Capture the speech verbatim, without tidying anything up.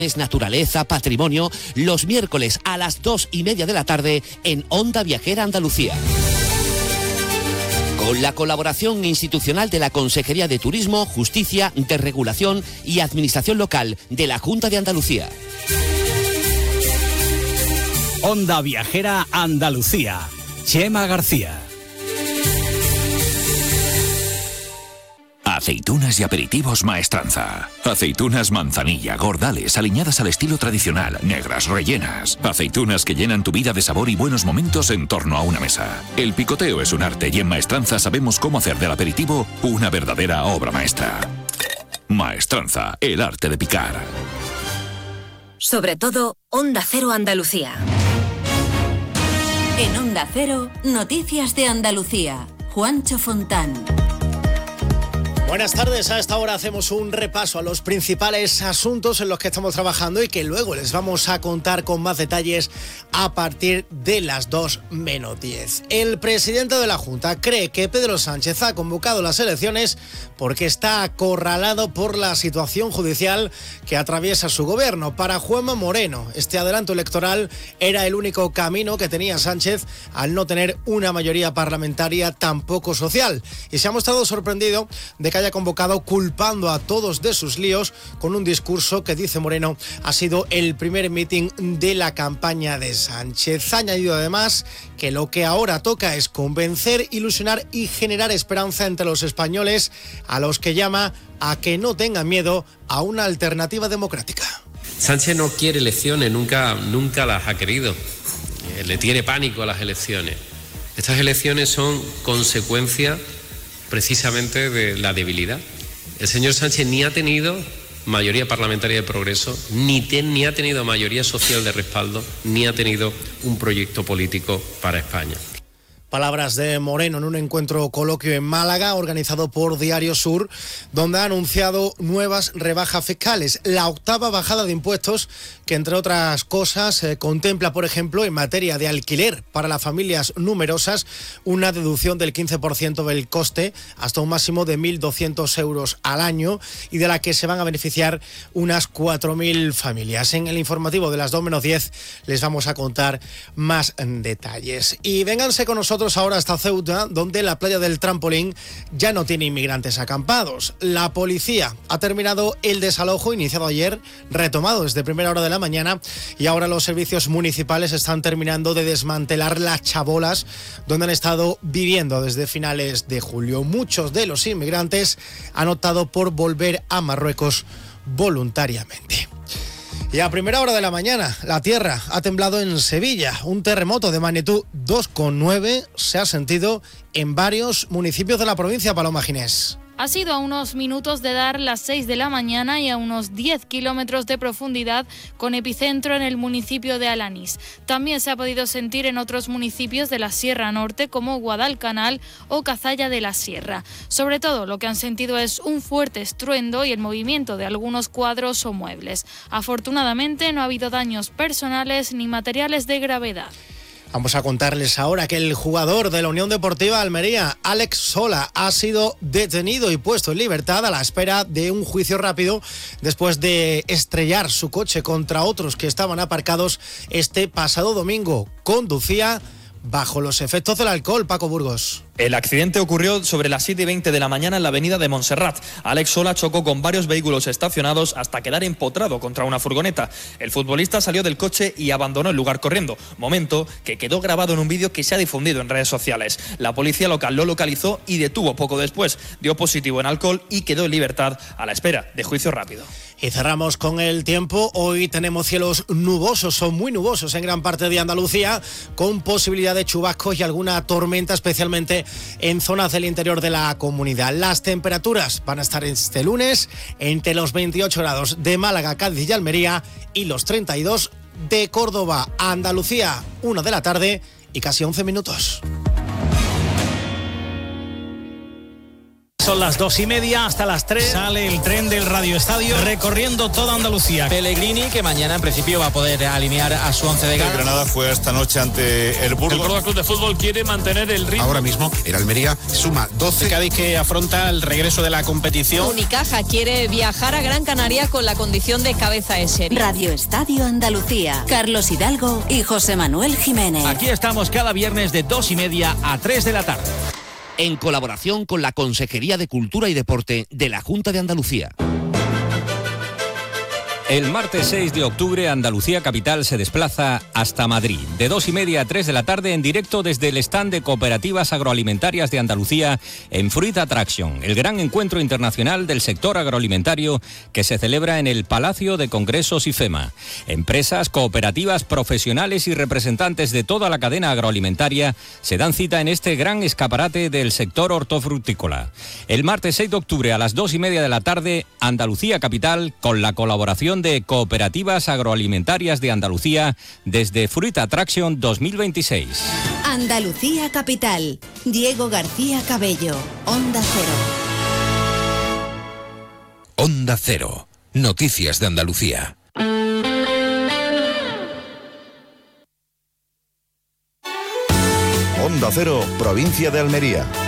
naturaleza, patrimonio, los miércoles a las dos y media de la tarde en Onda Viajera Andalucía. Con la colaboración institucional de la Consejería de Turismo, Justicia, Desregulación y Administración Local de la Junta de Andalucía. Onda Viajera Andalucía. Chema García. Aceitunas y aperitivos Maestranza. Aceitunas manzanilla, gordales, aliñadas al estilo tradicional, negras, rellenas. Aceitunas que llenan tu vida de sabor y buenos momentos en torno a una mesa. El picoteo es un arte y en Maestranza sabemos cómo hacer del aperitivo una verdadera obra maestra. Maestranza, el arte de picar. Sobre todo, Onda Cero Andalucía. En Onda Cero, Noticias de Andalucía. Juancho Fontán. Buenas tardes, a esta hora hacemos un repaso a los principales asuntos en los que estamos trabajando y que luego les vamos a contar con más detalles a partir de las dos menos diez. El presidente de la Junta cree que Pedro Sánchez ha convocado las elecciones porque está acorralado por la situación judicial que atraviesa su gobierno. Para Juanma Moreno, este adelanto electoral era el único camino que tenía Sánchez al no tener una mayoría parlamentaria tampoco social. Y se ha mostrado sorprendido de que haya convocado culpando a todos de sus líos con un discurso que, dice Moreno, ha sido el primer mitin de la campaña de Sánchez. Ha añadido además que lo que ahora toca es convencer, ilusionar y generar esperanza entre los españoles, a los que llama a que no tengan miedo a una alternativa democrática. Sánchez no quiere elecciones, nunca, nunca las ha querido. Le tiene pánico a las elecciones. Estas elecciones son consecuencia precisamente de la debilidad. El señor Sánchez ni ha tenido mayoría parlamentaria de progreso, ni, te, ni ha tenido mayoría social de respaldo, ni ha tenido un proyecto político para España. Palabras de Moreno en un encuentro coloquio en Málaga organizado por Diario Sur, donde ha anunciado nuevas rebajas fiscales. La octava bajada de impuestos que, entre otras cosas, eh, contempla, por ejemplo, en materia de alquiler para las familias numerosas, una deducción del quince por ciento del coste hasta un máximo de mil doscientos euros al año y de la que se van a beneficiar unas cuatro mil familias. En el informativo de las dos menos diez les vamos a contar más detalles. Y vénganse con nosotros ahora hasta Ceuta, donde la playa del Trampolín ya no tiene inmigrantes acampados. La policía ha terminado el desalojo iniciado ayer, retomado desde primera hora de la mañana, y ahora los servicios municipales están terminando de desmantelar las chabolas donde han estado viviendo desde finales de julio. Muchos de los inmigrantes han optado por volver a Marruecos voluntariamente. Y a primera hora de la mañana, la tierra ha temblado en Sevilla. Un terremoto de magnitud dos coma nueve se ha sentido en varios municipios de la provincia. Paloma Ginés. Ha sido a unos minutos de dar las seis de la mañana y a unos diez kilómetros de profundidad, con epicentro en el municipio de Alanís. También se ha podido sentir en otros municipios de la Sierra Norte, como Guadalcanal o Cazalla de la Sierra. Sobre todo, lo que han sentido es un fuerte estruendo y el movimiento de algunos cuadros o muebles. Afortunadamente, no ha habido daños personales ni materiales de gravedad. Vamos a contarles ahora que el jugador de la Unión Deportiva Almería, Alex Sola, ha sido detenido y puesto en libertad a la espera de un juicio rápido después de estrellar su coche contra otros que estaban aparcados este pasado domingo. Conducía bajo los efectos del alcohol. Paco Burgos. El accidente ocurrió sobre las siete y veinte de la mañana en la avenida de Montserrat. Alex Sola chocó con varios vehículos estacionados hasta quedar empotrado contra una furgoneta. El futbolista salió del coche y abandonó el lugar corriendo, momento que quedó grabado en un vídeo que se ha difundido en redes sociales. La policía local lo localizó y detuvo poco después. Dio positivo en alcohol y quedó en libertad a la espera de juicio rápido. Y cerramos con el tiempo. Hoy tenemos cielos nubosos, son muy nubosos en gran parte de Andalucía, con posibilidad de chubascos y alguna tormenta, especialmente en zonas del interior de la comunidad. Las temperaturas van a estar este lunes entre los veintiocho grados de Málaga, Cádiz y Almería y los treinta y dos de Córdoba. Andalucía, una de la tarde y casi once minutos. Son las dos y media, hasta las tres sale el tren del Radio Estadio recorriendo toda Andalucía. Pellegrini, que mañana en principio va a poder alinear a su once de gala. El Granada fue esta noche ante el Burgos. El Córdoba Club de Fútbol quiere mantener el ritmo. Ahora mismo el Almería suma doce. El Cádiz, que afronta el regreso de la competición. Unicaja quiere viajar a Gran Canaria con la condición de cabeza de serie. Radio Estadio Andalucía. Carlos Hidalgo y José Manuel Jiménez. Aquí estamos cada viernes de dos y media a tres de la tarde. En colaboración con la Consejería de Cultura y Deporte de la Junta de Andalucía. El martes seis de octubre, Andalucía Capital se desplaza hasta Madrid, de dos y media a tres de la tarde, en directo desde el stand de Cooperativas Agroalimentarias de Andalucía en Fruit Attraction, el gran encuentro internacional del sector agroalimentario que se celebra en el Palacio de Congresos IFEMA. Empresas, cooperativas, profesionales y representantes de toda la cadena agroalimentaria se dan cita en este gran escaparate del sector hortofrutícola. El martes seis de octubre a las dos y media de la tarde, Andalucía Capital, con la colaboración de Cooperativas Agroalimentarias de Andalucía desde Fruit Attraction dos mil veintiséis. Andalucía Capital. Diego García Cabello. Onda Cero. Onda Cero. Noticias de Andalucía. Onda Cero, provincia de Almería.